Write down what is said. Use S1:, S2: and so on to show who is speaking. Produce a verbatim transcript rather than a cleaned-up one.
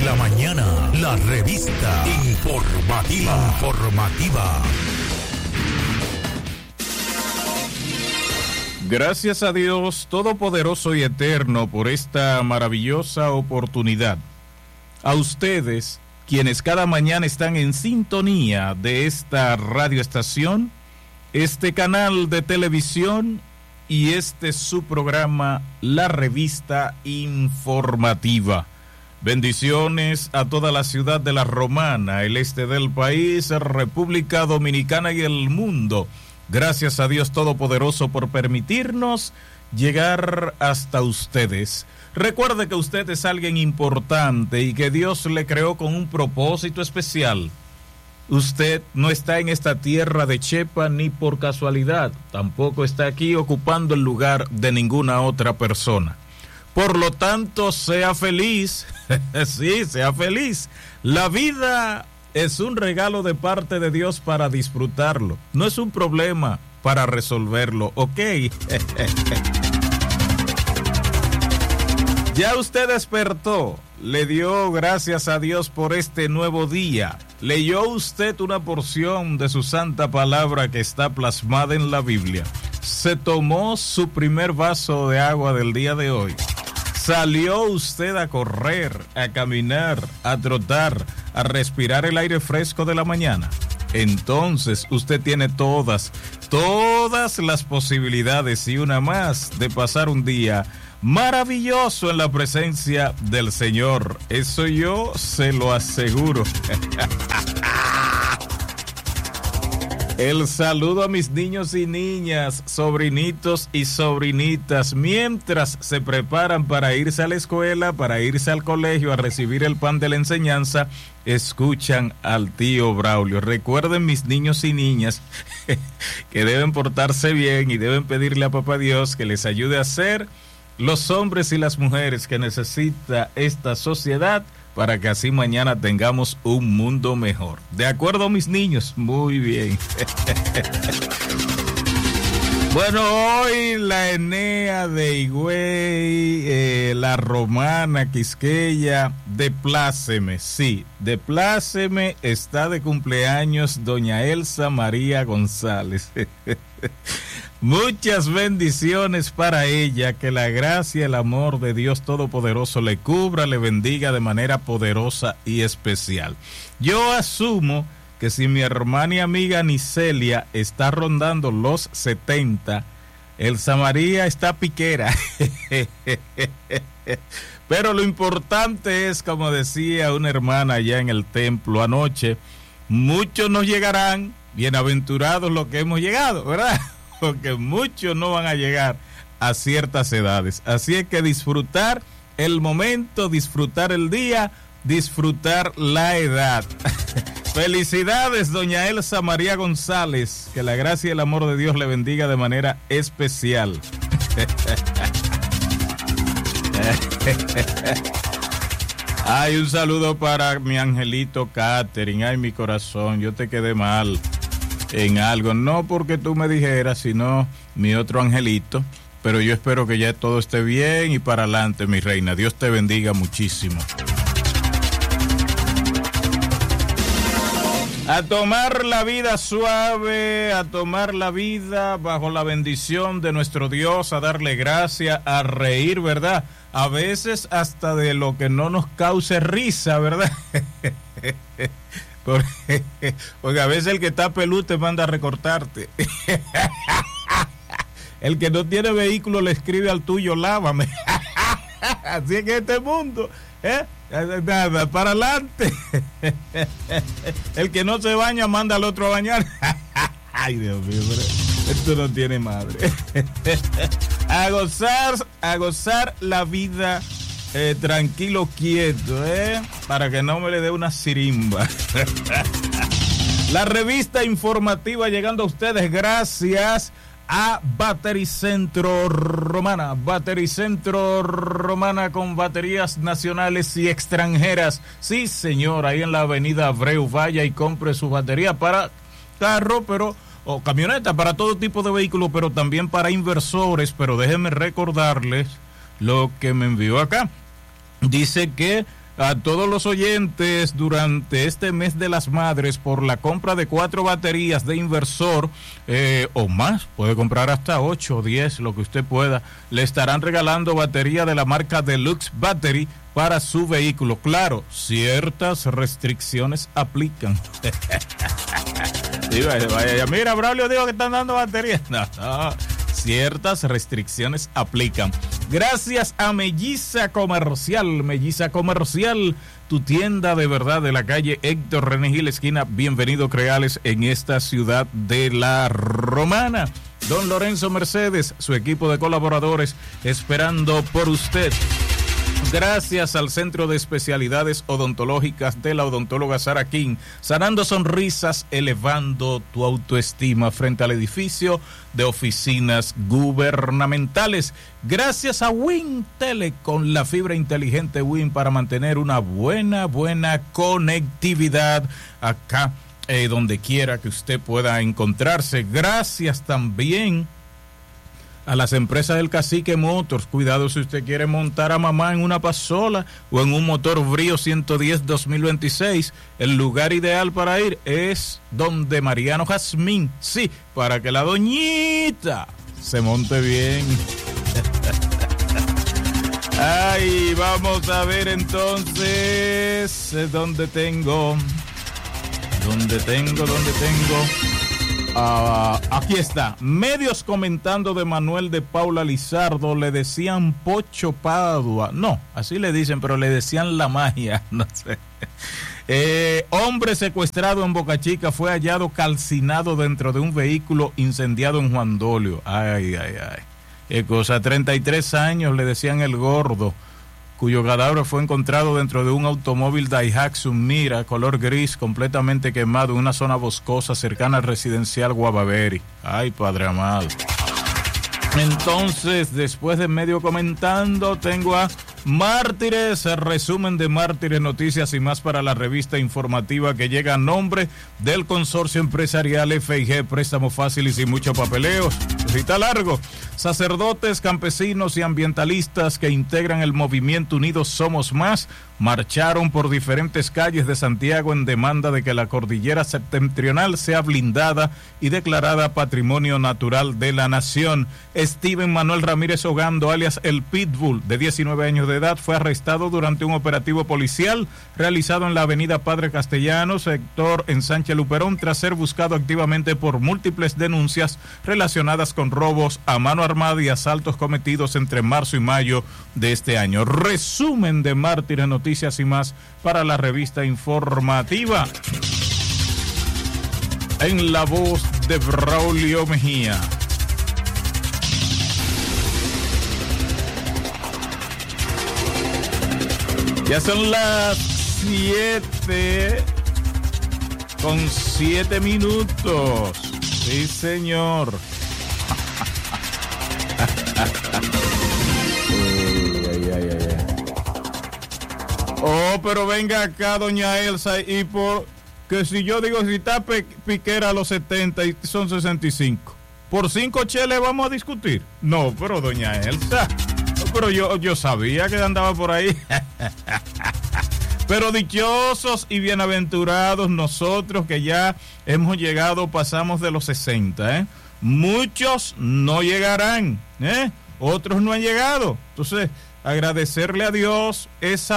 S1: la mañana, la revista informativa. Informativa.
S2: Gracias a Dios Todopoderoso y Eterno por esta maravillosa oportunidad. A ustedes, quienes cada mañana están en sintonía de esta radioestación, este canal de televisión y este su programa, la revista informativa. Bendiciones a toda la ciudad de La Romana, el este del país, República Dominicana y el mundo. Gracias a Dios Todopoderoso por permitirnos llegar hasta ustedes. Recuerde que usted es alguien importante y que Dios le creó con un propósito especial. Usted no está en esta tierra de chepa ni por casualidad, tampoco está aquí ocupando el lugar de ninguna otra persona. Por lo tanto, sea feliz, sí, sea feliz. La vida es un regalo de parte de Dios para disfrutarlo, no es un problema para resolverlo, ¿ok? Ya usted despertó, le dio gracias a Dios por este nuevo día. ¿Leyó usted una porción de su santa palabra que está plasmada en la Biblia? ¿Se tomó su primer vaso de agua del día de hoy? ¿Salió usted a correr, a caminar, a trotar, a respirar el aire fresco de la mañana? Entonces usted tiene todas, todas las posibilidades y una más de pasar un día maravilloso en la presencia del Señor. Eso yo se lo aseguro. El saludo a mis niños y niñas, sobrinitos y sobrinitas, mientras se preparan para irse a la escuela, para irse al colegio, a recibir el pan de la enseñanza, escuchan al tío Braulio. Recuerden, mis niños y niñas, que deben portarse bien y deben pedirle a Papá Dios que les ayude a ser los hombres y las mujeres que necesita esta sociedad, para que así mañana tengamos un mundo mejor. ¿De acuerdo, mis niños? Muy bien. Bueno, hoy la Enea de Higüey, eh, la Romana, Quisqueya, de Pláceme, sí, de Pláceme está de cumpleaños doña Elsa María González. Muchas bendiciones para ella, que la gracia y el amor de Dios Todopoderoso le cubra, le bendiga de manera poderosa y especial. Yo asumo que si mi hermana y amiga Nicelia está rondando los setenta, Elsa María está piquera. Pero lo importante es, como decía una hermana allá en el templo anoche, muchos nos llegarán, bienaventurados los que hemos llegado, ¿verdad? Porque muchos no van a llegar a ciertas edades. Así es que disfrutar el momento, disfrutar el día, disfrutar la edad. Felicidades, doña Elsa María González. Que la gracia y el amor de Dios le bendiga de manera especial. Ay, un saludo para mi angelito Catherine. Ay, mi corazón, yo te quedé mal en algo, no porque tú me dijeras, sino mi otro angelito, pero yo espero que ya todo esté bien y para adelante, mi reina. Dios te bendiga muchísimo. A tomar la vida suave, a tomar la vida bajo la bendición de nuestro Dios, a darle gracias, a reír, ¿verdad? A veces hasta de lo que no nos cause risa, ¿verdad? Porque, porque a veces el que está peludo te manda a recortarte. El que no tiene vehículo le escribe al tuyo, lávame. Así es que este mundo, ¿eh? Nada, para adelante. El que no se baña manda al otro a bañar. Ay, Dios mío, esto no tiene madre. A gozar, a gozar la vida. Eh, tranquilo, quieto, eh, para que no me le dé una sirimba. La revista informativa llegando a ustedes gracias a Batericentro Romana. Batericentro Romana con baterías nacionales y extranjeras. Sí, señor, ahí en la avenida Abreu, vaya y compre su batería para carro, pero o camioneta, para todo tipo de vehículos, pero también para inversores. Pero déjenme recordarles lo que me envió acá. Dice que a todos los oyentes durante este mes de las madres por la compra de cuatro baterías de inversor eh, o más, puede comprar hasta ocho o diez, lo que usted pueda, le estarán regalando batería de la marca Deluxe Battery para su vehículo. Claro, ciertas restricciones aplican. Sí, vaya, vaya, mira, Braulio dijo que están dando baterías. No, no, ciertas restricciones aplican. Gracias a Melliza Comercial, Melliza Comercial, tu tienda de verdad de la calle Héctor René Gil, esquina Bienvenido Creales, en esta ciudad de La Romana. Don Lorenzo Mercedes, su equipo de colaboradores esperando por usted. Gracias al Centro de Especialidades Odontológicas de la odontóloga Sara King, sanando sonrisas, elevando tu autoestima frente al edificio de oficinas gubernamentales. Gracias a Win Telecom, la fibra inteligente Win para mantener una buena, buena conectividad acá, eh, donde quiera que usted pueda encontrarse. Gracias también a las empresas del Cacique Motors. Cuidado si usted quiere montar a mamá en una pasola o en un motor Brio ciento diez dos mil veintiséis. El lugar ideal para ir es donde Mariano Jazmín. Sí, para que la doñita se monte bien. Ay, vamos a ver entonces dónde tengo, dónde tengo, dónde tengo. Uh, aquí está. Medios comentando de Manuel de Paula Lizardo, le decían Pocho Padua. No, así le dicen, pero le decían la magia. No sé. Eh, hombre secuestrado en Boca Chica fue hallado calcinado dentro de un vehículo incendiado en Juan Dolio. Ay, ay, ay. Qué cosa. treinta y tres años, le decían el gordo, cuyo cadáver fue encontrado dentro de un automóvil Daihatsu Mira, color gris, completamente quemado en una zona boscosa cercana al residencial Guavaveri. Ay, padre amado. Entonces, después de medio comentando, tengo a Mártires, el resumen de Mártires, noticias y más para la revista informativa que llega a nombre del consorcio empresarial F I G, préstamo fácil y sin mucho papeleo. Cita largo. Sacerdotes, campesinos y ambientalistas que integran el movimiento Unidos Somos Más marcharon por diferentes calles de Santiago en demanda de que la cordillera septentrional sea blindada y declarada Patrimonio Natural de la Nación. Steven Manuel Ramírez Ogando, alias El Pitbull, de diecinueve años de edad, fue arrestado durante un operativo policial realizado en la avenida Padre Castellanos, sector en Sánchez Luperón, tras ser buscado activamente por múltiples denuncias relacionadas con robos a mano armada y asaltos cometidos entre marzo y mayo de este año. Resumen de Mártires, noticias y más para la revista informativa, en la voz de Braulio Mejía. Ya son las siete con siete minutos. Sí, señor. ay, ay, ay, ay. Oh, pero venga acá, doña Elsa, y por que si yo digo, si está pe, Piquera a los setenta y son sesenta y cinco, por cinco cheles vamos a discutir. No, pero doña Elsa, no, pero yo, yo sabía que andaba por ahí. Pero dichosos y bienaventurados nosotros que ya hemos llegado, pasamos de los sesenta, ¿eh? Muchos no llegarán, ¿eh? Otros no han llegado. Entonces, agradecerle a Dios esa